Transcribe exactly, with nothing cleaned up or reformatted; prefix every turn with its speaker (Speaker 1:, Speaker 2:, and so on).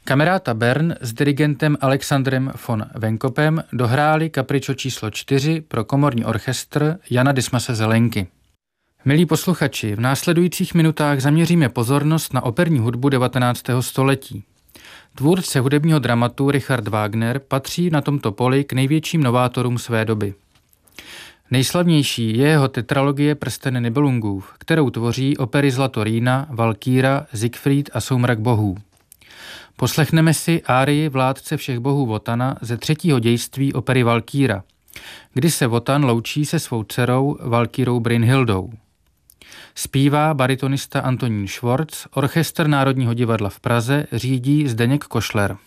Speaker 1: Camerata Bern s dirigentem Alexandrem von Venkopem dohráli kapričo číslo čtyři pro komorní orchestr Jana Dismase Zelenky. Milí posluchači, v následujících minutách zaměříme pozornost na operní hudbu devatenáctého století. Tvůrce hudebního dramatu Richard Wagner patří na tomto poli k největším novátorům své doby. Nejslavnější je jeho tetralogie Prsten Nibelungův, kterou tvoří opery Zlato Rýna, Valkýra, Siegfried a Soumrak bohů. Poslechneme si árii Vládce všech bohů Wotana ze třetího dějství opery Valkýra, kdy se Wotan loučí se svou dcerou Valkýrou Brynhildou. Zpívá baritonista Antonín Švorc, orchestr Národního divadla v Praze řídí Zdeněk Košler.